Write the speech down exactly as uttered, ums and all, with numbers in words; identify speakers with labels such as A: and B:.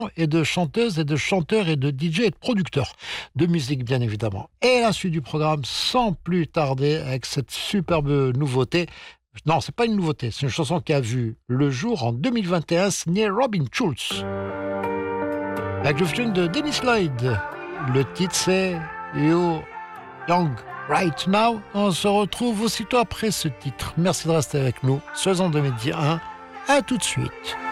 A: et de chanteuses et de chanteurs et de D J et de producteurs de musique, bien évidemment. Et la suite du programme, sans plus tarder, avec cette superbe nouveauté. Non, c'est pas une nouveauté, c'est une chanson qui a vu le jour en deux mille vingt et un, signée Robin Schulz. Avec le featuring de Dennis Lloyd. Le titre, c'est You Young Right Now. On se retrouve aussitôt après ce titre. Merci de rester avec nous sur les ondes de Média un. À tout de suite.